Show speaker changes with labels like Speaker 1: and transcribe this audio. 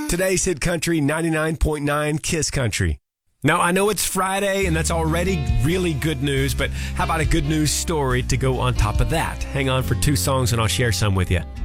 Speaker 1: Today's Hit Country 99.9 Kiss Country. Now, I know it's Friday, and that's already really good news, but how about a good news story to go on top of that? Hang on for 2 songs, and I'll share some with you.